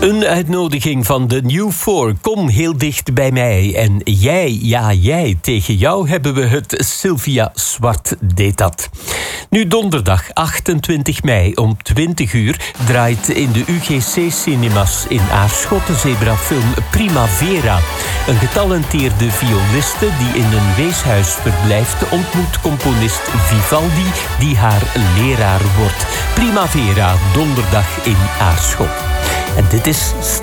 Een uitnodiging van de New Four. Kom heel dicht bij mij. En jij, ja jij, tegen jou hebben we het. Sylvia Swart deed dat. Nu donderdag 28 mei om 20 uur draait in de UGC-cinemas in Aarschot de zebrafilm Primavera. Een getalenteerde violiste die in een weeshuis verblijft ontmoet componist Vivaldi die haar leraar wordt. Primavera, donderdag in Aarschot. En dit is